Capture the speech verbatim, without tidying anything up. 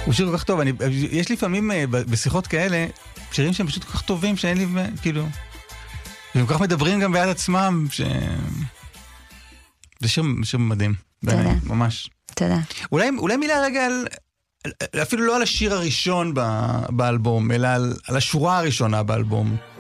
הוא שיר כל כך טוב, אני, יש לפעמים בשיחות כאלה, שירים שהם פשוט כל כך טובים, שאין לי, כאילו, והם כל כך מדברים גם ביד עצמם, ש... זה שיר, שיר מדהים. תודה. באמת, ממש. תודה. אולי, אולי מילה רגע על, אפילו לא על השיר הראשון באלבום, אלא על, על השורה הראשונה באלבום.